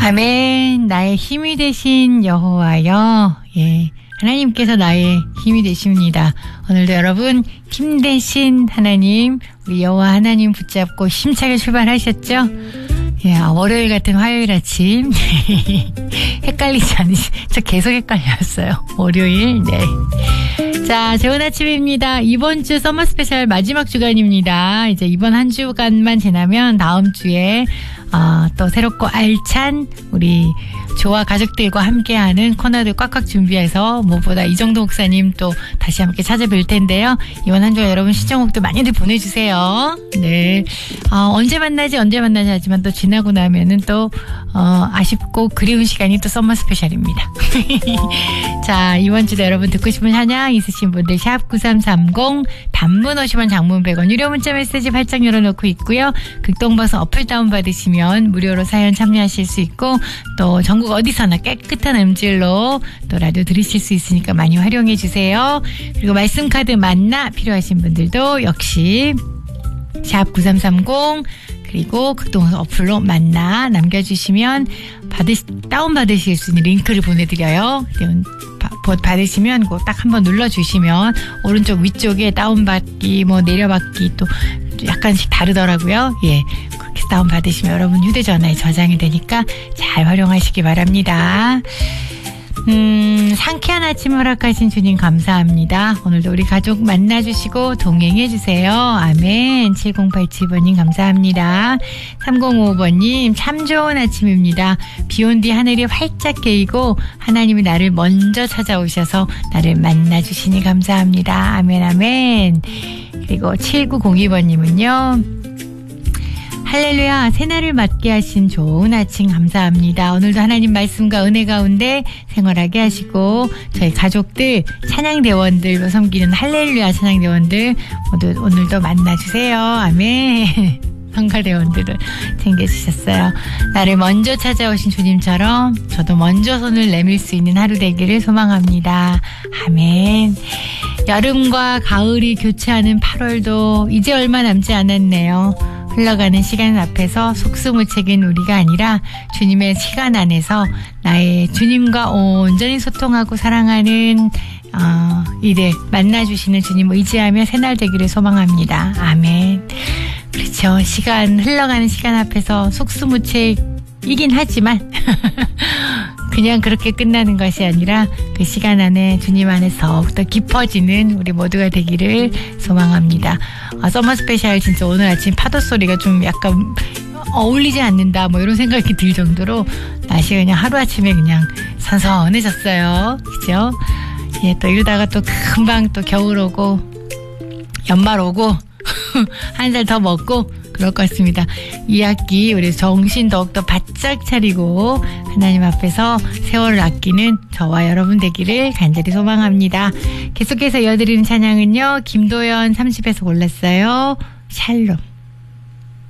아멘. 나의 힘이 되신 여호와여. 예. 하나님께서 나의 힘이 되십니다. 오늘도 여러분 힘 되신 하나님, 우리 여호와 하나님 붙잡고 힘차게 출발하셨죠? 예, 월요일 같은 화요일 아침 헷갈리지 않으시? 저 계속 헷갈렸어요. 월요일. 네. 자, 좋은 아침입니다. 이번 주 서머 스페셜 마지막 주간입니다. 이제 이번 한 주간만 지나면 다음 주에 또 새롭고 알찬 우리 조와 가족들과 함께하는 코너들 꽉꽉 준비해서 무엇보다 이정도 목사님 또 다시 함께 찾아뵐 텐데요. 이번 한 주간 여러분 신청곡도 많이들 보내주세요. 네. 언제 만나지 하지만 또 지나고 나면은 또 아쉽고 그리운 시간이 또 서머 스페셜입니다. 자, 이번 주도 여러분 듣고 싶은 찬양 있으신 분들 샵 9330 단문 50원 장문 100원 유료 문자 메시지 활짝 열어놓고 있고요. 극동버스 어플 다운받으시면 무료로 사연 참여하실 수 있고 또 전국 어디서나 깨끗한 음질로 또 라디오 들으실 수 있으니까 많이 활용해 주세요. 그리고 말씀카드 만나 필요하신 분들도 역시 샵 9330 그리고 극동버스 어플로 만나 남겨주시면 다운받으실 수 있는 링크를 보내드려요. 받으시면 딱 한번 눌러주시면 오른쪽 위쪽에 다운받기 내려받기 또 약간씩 다르더라고요. 예, 그렇게 다운받으시면 여러분 휴대전화에 저장이 되니까 잘 활용하시기 바랍니다. 상쾌한 아침 허락하신 주님 감사합니다. 오늘도 우리 가족 만나주시고 동행해주세요. 아멘. 7087번님 감사합니다. 3055번님 참 좋은 아침입니다. 비온 뒤 하늘이 활짝 개이고 하나님이 나를 먼저 찾아오셔서 나를 만나주시니 감사합니다. 아멘 아멘. 그리고 7902번님은요. 할렐루야, 새날을 맞게 하신 좋은 아침 감사합니다. 오늘도 하나님 말씀과 은혜 가운데 생활하게 하시고 저희 가족들, 찬양대원들 섬기는 할렐루야 찬양대원들 모두 오늘도 만나주세요. 아멘. 성가대원들을 챙겨주셨어요. 나를 먼저 찾아오신 주님처럼 저도 먼저 손을 내밀 수 있는 하루 되기를 소망합니다. 아멘. 여름과 가을이 교차하는 8월도 이제 얼마 남지 않았네요. 흘러가는 시간 앞에서 속수무책인 우리가 아니라 주님의 시간 안에서 나의 주님과 온전히 소통하고 사랑하는 이들 만나주시는 주님 의지하며 새날 되기를 소망합니다. 아멘. 그렇죠. 흘러가는 시간 앞에서 속수무책이긴 하지만 그냥 그렇게 끝나는 것이 아니라 그 시간 안에 주님 안에서 더욱더 깊어지는 우리 모두가 되기를 소망합니다. 서머 스페셜 진짜 오늘 아침 파도 소리가 좀 약간 어울리지 않는다 이런 생각이 들 정도로 날씨가 그냥 하루아침에 그냥 선선해졌어요. 그죠? 예, 또 이러다가 또 금방 또 겨울 오고 연말 오고 한 살 더 먹고 그럴 것 같습니다. 이 학기 우리 정신 더욱더 바짝 차리고 하나님 앞에서 세월을 아끼는 저와 여러분 되기를 간절히 소망합니다. 계속해서 이어드리는 찬양은요. 김도연 30에서 골랐어요. 샬롬.